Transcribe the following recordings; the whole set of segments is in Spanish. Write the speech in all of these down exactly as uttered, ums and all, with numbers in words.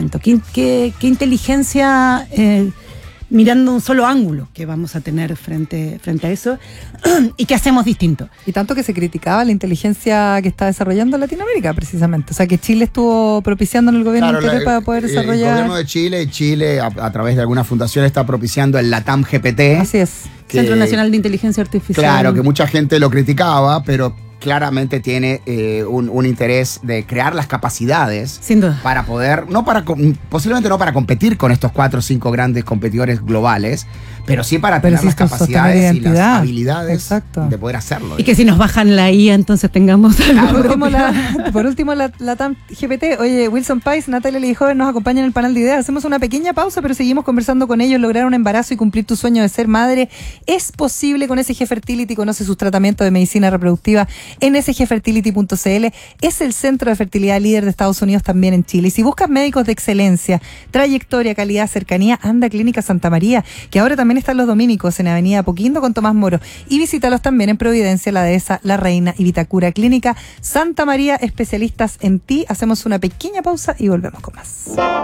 distinto? ¿Qué, qué, qué inteligencia eh, mirando un solo ángulo que vamos a tener frente, frente a eso? ¿Y qué hacemos distinto? Y tanto que se criticaba la inteligencia que está desarrollando Latinoamérica, precisamente. O sea, que Chile estuvo propiciando en el gobierno claro, anterior la, para poder desarrollar... El gobierno de Chile, Chile a, a través de alguna fundación está propiciando el LATAM G P T. Así es. Que, Centro Nacional de Inteligencia Artificial. Claro, que mucha gente lo criticaba, pero claramente tiene eh, un, un interés de crear las capacidades. Sin duda. Para poder, no para posiblemente no para competir con estos cuatro o cinco grandes competidores globales, pero sí para pero tener sí las capacidades y las habilidades Exacto. de poder hacerlo. Y que si nos bajan la I A, entonces tengamos algo. Ah, por último, la, por último la, la TAM G P T. Oye, Wilson Pais, Natalia Lijoven nos acompañan en el panel de ideas. Hacemos una pequeña pausa, pero seguimos conversando con ellos. Lograr un embarazo y cumplir tu sueño de ser madre es posible con S G Fertility. Conoce sus tratamientos de medicina reproductiva en s g fertility punto c l. Es el centro de fertilidad líder de Estados Unidos, también en Chile. Y si buscas médicos de excelencia, trayectoria, calidad, cercanía, anda a Clínica Santa María, que ahora también están los dominicos en Avenida Apoquindo con Tomás Moro. Y visítalos también en Providencia, La Dehesa, La Reina y Vitacura. Clínica Santa María, especialistas en ti. Hacemos una pequeña pausa y volvemos con más.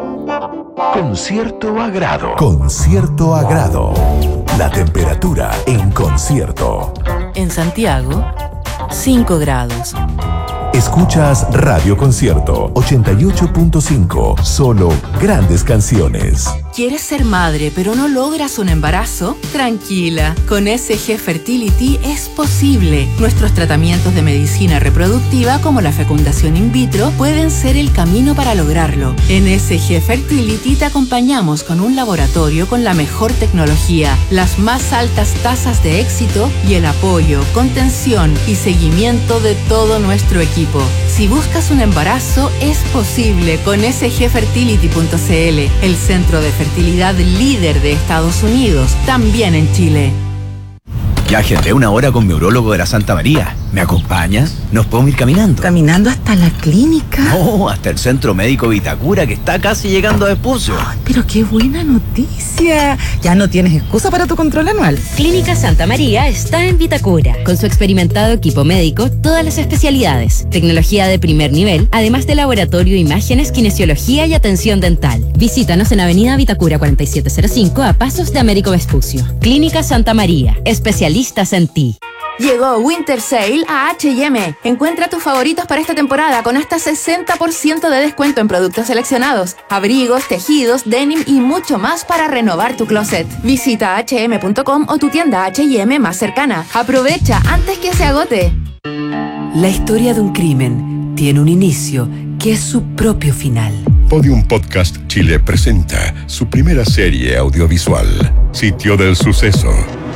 Con cierto agrado. Con cierto agrado. La temperatura en Concierto. En Santiago, cinco grados. Escuchas Radio Concierto ochenta y ocho punto cinco. Solo grandes canciones. ¿Quieres ser madre pero no logras un embarazo? Tranquila, con S G Fertility es posible. Nuestros tratamientos de medicina reproductiva como la fecundación in vitro pueden ser el camino para lograrlo. En S G Fertility te acompañamos con un laboratorio con la mejor tecnología, las más altas tasas de éxito y el apoyo, contención y seguimiento de todo nuestro equipo. Si buscas un embarazo, es posible con s g fertility punto c l, el centro de fertilidad líder de Estados Unidos, también en Chile. Ya agendé una hora con mi urólogo de la Santa María. ¿Me acompaña? ¿Nos podemos ir caminando? ¿Caminando hasta la clínica? No, hasta el Centro Médico Vitacura, que está casi llegando a Vespucio. Oh, pero qué buena noticia. Ya no tienes excusa para tu control anual. Clínica Santa María está en Vitacura. Con su experimentado equipo médico, todas las especialidades, tecnología de primer nivel, además de laboratorio, imágenes, kinesiología y atención dental. Visítanos en Avenida Vitacura cuarenta y siete cero cinco, a pasos de Américo Vespucio. Clínica Santa María, especialistas en ti. Llegó Winter Sale a H y M. Encuentra tus favoritos para esta temporada con hasta sesenta por ciento de descuento en productos seleccionados, abrigos, tejidos, denim y mucho más para renovar tu closet. Visita hache eme punto com o tu tienda H y M más cercana. Aprovecha antes que se agote. La historia de un crimen tiene un inicio que es su propio final. Podium Podcast Chile presenta su primera serie audiovisual, Sitio del Suceso.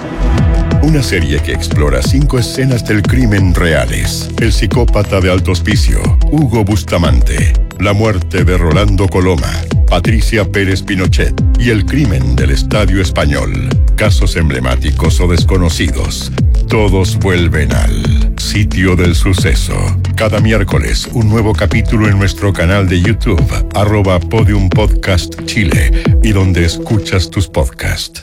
Una serie que explora cinco escenas del crimen reales. El psicópata de alto hospicio, Hugo Bustamante. La muerte de Rolando Coloma, Patricia Pérez Pinochet. Y el crimen del Estadio Español. Casos emblemáticos o desconocidos. Todos vuelven al Sitio del Suceso. Cada miércoles, un nuevo capítulo en nuestro canal de YouTube, arroba Podium Podcast Chile, y donde escuchas tus podcasts.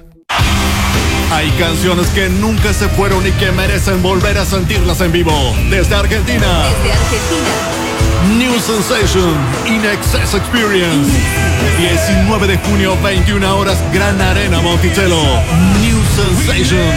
Hay canciones que nunca se fueron y que merecen volver a sentirlas en vivo. Desde Argentina. Desde Argentina. New Sensation, In Excess Experience. diecinueve de junio, veintiuna horas, Gran Arena Monticello. New Sensation,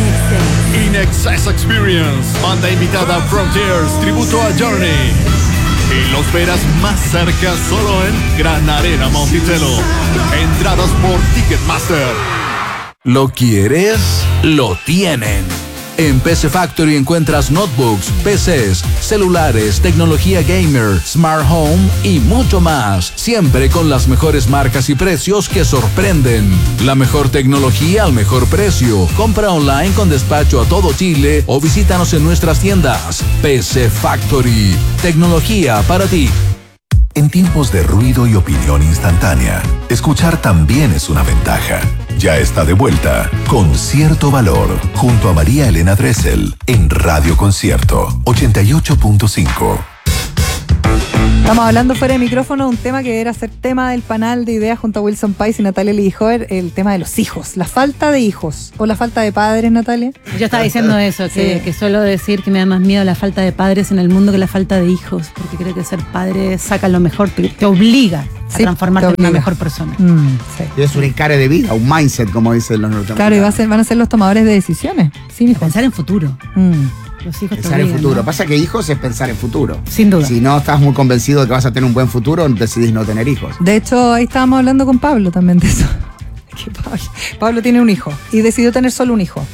In Excess Experience. Banda invitada Frontiers, tributo a Journey. Y los verás más cerca solo en Gran Arena Monticello. Entradas por Ticketmaster. ¿Lo quieres? Lo tienen. En P C Factory encuentras notebooks, P Cs, celulares, tecnología gamer, smart home y mucho más. Siempre con las mejores marcas y precios que sorprenden. La mejor tecnología al mejor precio. Compra online con despacho a todo Chile o visítanos en nuestras tiendas. P C Factory. Tecnología para ti. En tiempos de ruido y opinión instantánea, escuchar también es una ventaja. Ya está de vuelta Con Cierto Valor, junto a María Elena Dressel, en Radio Concierto ochenta y ocho punto cinco. Estamos hablando fuera de micrófono un tema que era ser tema del panel de ideas junto a Wilson Pais y Natalia Lijover, el tema de los hijos, la falta de hijos o la falta de padres, Natalia. Yo estaba diciendo eso, que, Sí. que suelo decir que me da más miedo la falta de padres en el mundo que la falta de hijos, porque creo que ser padre saca lo mejor, te, te obliga a Sí, transformarte te en una obliga. mejor persona. Mm, sí. Y es un encare de vida, un mindset, como dicen los norteamericanos. Claro, y va a ser, van a ser los tomadores de decisiones. Sin hijos. Pensar en futuro. Mm. Los hijos te Pensar en obligan, futuro. ¿no? Pasa que hijos es pensar en futuro. Sin duda. Si no estás muy convencido de que vas a tener un buen futuro, decidís no tener hijos. De hecho, ahí estábamos hablando con Pablo también de eso. Que Pablo, Pablo tiene un hijo y decidió tener solo un hijo.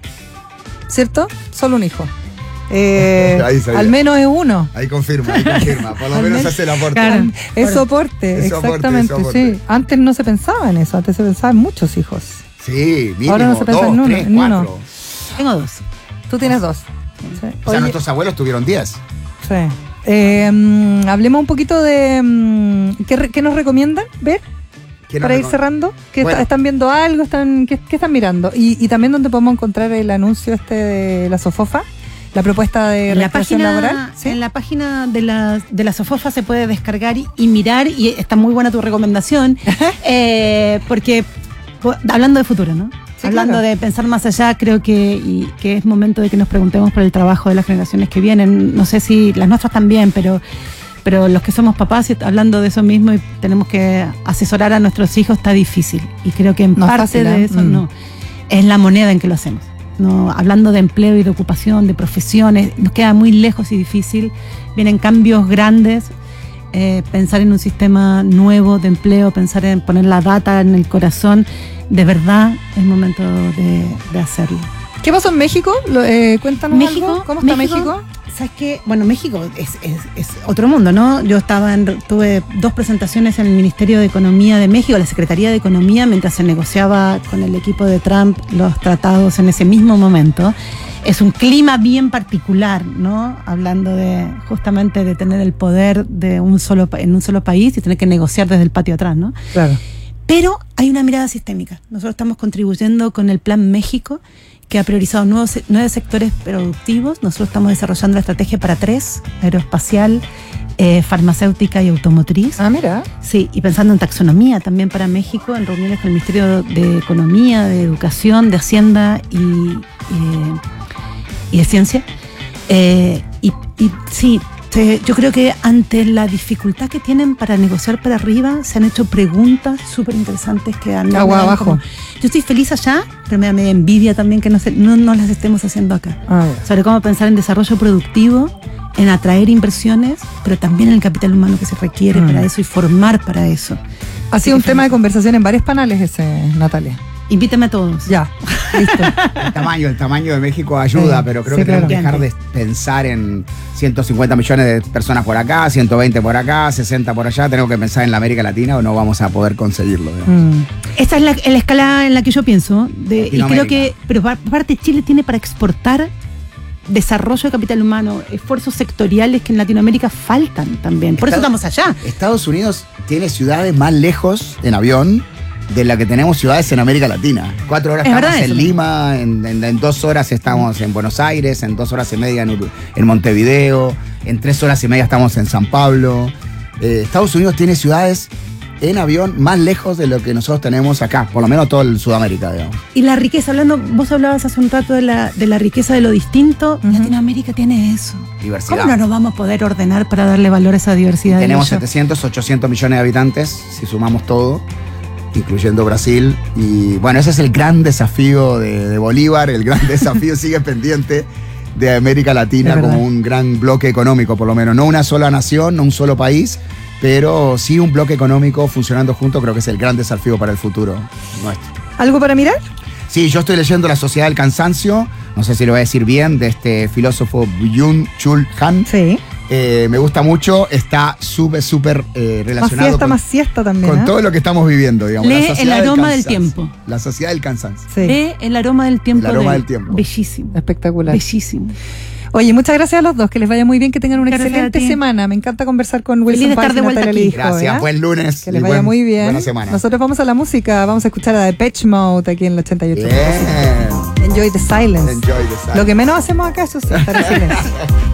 ¿Cierto? Solo un hijo. Eh, Ahí sabía. al menos es uno. Ahí confirma, ahí confirma. Por lo Al menos menos- hace el aporte. Claro, es soporte, Es soporte, exactamente, es soporte. sí. Antes no se pensaba en eso, antes se pensaba en muchos hijos. Sí, mínimo, Ahora no se piensa dos, en uno, tres, en uno. cuatro. Tengo dos. Tú tienes dos. Sí. O sea, Oye, nuestros abuelos tuvieron diez. sí. Eh, mm, hablemos un poquito de mm, ¿qué, re- qué nos recomiendan ver ¿Quién para nos ir recom- cerrando. ¿Qué Bueno. está- están viendo algo? ¿Están, qué, qué están mirando? Y, y también donde podemos encontrar el anuncio este de la Sofofa, la propuesta de En la recreación página, laboral. ¿sí? en la página de la, de la Sofofa se puede descargar y, y mirar, y está muy buena tu recomendación, eh, porque po- hablando de futuro, ¿no? Sí, hablando claro. de pensar más allá, creo que, y, que es momento de que nos preguntemos por el trabajo de las generaciones que vienen. No sé si las nuestras también, pero, pero los que somos papás, y hablando de eso mismo, y tenemos que asesorar a nuestros hijos, está difícil. Y creo que en No es parte fácil, ¿eh? de eso Mm. no. Es la moneda en que lo hacemos. No, hablando de empleo y de ocupación, de profesiones, nos queda muy lejos y difícil. Vienen cambios grandes. Eh, pensar en un sistema nuevo de empleo, pensar en poner la data en el corazón, de verdad es momento de, de hacerlo. ¿Qué pasó en México? Lo- eh, cuéntanos México, algo. ¿Cómo está México? ¿Sabes qué? Bueno, México es, es, es otro mundo, ¿no? Yo estaba en, tuve dos presentaciones en el Ministerio de Economía de México, la Secretaría de Economía, mientras se negociaba con el equipo de Trump los tratados en ese mismo momento. Es un clima bien particular, ¿no? Hablando de justamente de tener el poder de un solo pa- en un solo país y tener que negociar desde el patio atrás, ¿no? Claro. Pero hay una mirada sistémica. Nosotros estamos contribuyendo con el Plan México, que ha priorizado nuevos, nueve sectores productivos. Nosotros estamos desarrollando la estrategia para tres: aeroespacial, eh, farmacéutica y automotriz. Ah, mira. Sí, y pensando en taxonomía también para México, en reuniones con el Ministerio de Economía, de Educación, de Hacienda y, eh, y de Ciencia. Eh, y, y sí, se- yo creo que ante la dificultad que tienen para negociar para arriba, se han hecho preguntas súper interesantes que han... Agua han abajo. como- yo estoy feliz allá, pero me da media envidia también que no, se- no, no las estemos haciendo acá. Ah, ya. Sobre cómo pensar en desarrollo productivo, en atraer inversiones, pero también en el capital humano que se requiere Mm. para eso y formar para eso. Ha sido un tema de conversación en varios panales ese, Natalia. Invítame a todos. Ya, listo. El tamaño, el tamaño de México ayuda, Sí, pero creo sí, que tenemos que claro. dejar de pensar en ciento cincuenta millones de personas por acá, ciento veinte por acá, sesenta por allá. Tenemos que pensar en la América Latina o no vamos a poder conseguirlo. digamos. Mm. Esta es la, la escala en la que yo pienso. De, y creo Latinoamérica. que, pero pa- aparte Chile tiene para exportar desarrollo de capital humano, esfuerzos sectoriales que en Latinoamérica faltan también. Por eso Estado- estamos allá. Estados Unidos tiene ciudades más lejos en avión de la que tenemos ciudades en América Latina. Cuatro horas Es estamos verdad en eso. Lima, en, en- en dos horas estamos en Buenos Aires, en dos horas y media en, Ur- en Montevideo, en tres horas y media estamos en San Pablo. Eh, Estados Unidos tiene ciudades en avión más lejos de lo que nosotros tenemos acá, por lo menos todo el Sudamérica, digamos. Y la riqueza, hablando, vos hablabas hace un rato de la, de la riqueza de lo distinto. Latinoamérica tiene eso. Diversidad. ¿Cómo no nos vamos a poder ordenar para darle valor a esa diversidad? Tenemos digo yo? setecientos, ochocientos millones de habitantes, si sumamos todo, incluyendo Brasil. Y bueno, ese es el gran desafío de, de Bolívar, el gran desafío sigue pendiente de América Latina Es verdad. como un gran bloque económico, por lo menos. No una sola nación, no un solo país, pero sí un bloque económico funcionando junto, creo que es el gran desafío para el futuro nuestro. ¿Algo para mirar? Sí, yo estoy leyendo La Sociedad del Cansancio, no sé si lo voy a decir bien, de este filósofo Byung-Chul Han. Sí. Eh, me gusta mucho, está súper, súper eh, Más relacionado fiesta, con, más siesta también. con ¿eh? todo lo que estamos viviendo, digamos. Lee La sociedad El aroma del cansancio. tiempo. La Sociedad del Cansancio. Sí. Ve el aroma del tiempo. El aroma de- del tiempo. Bellísimo. Espectacular. Bellísimo. Oye, muchas gracias a los dos, que les vaya muy bien, que tengan una Gracias excelente a ti. semana. Me encanta conversar con Feliz Wilson de estar Pais de y vuelta Natalia aquí. Lijo, Gracias, ¿ya? buen lunes. Que les y vaya buen- muy bien. Buena semana. Nosotros vamos a la música, vamos a escuchar a Depeche Mode aquí en el ochenta y ocho. Bien. Enjoy the silence. Enjoy the silence. Lo que menos hacemos acá, eso sí, estar en silencio.